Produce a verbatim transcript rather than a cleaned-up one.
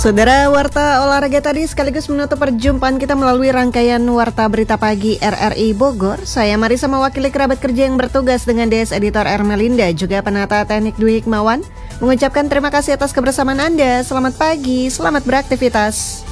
Saudara, warta olahraga tadi sekaligus menutup perjumpaan kita melalui rangkaian Warta Berita Pagi R R I Bogor. Saya Marisa mewakili kerabat kerja yang bertugas dengan D S Editor Ermelinda, juga penata teknik Dwi Hikmawan, mengucapkan terima kasih atas kebersamaan Anda. Selamat pagi, selamat beraktivitas.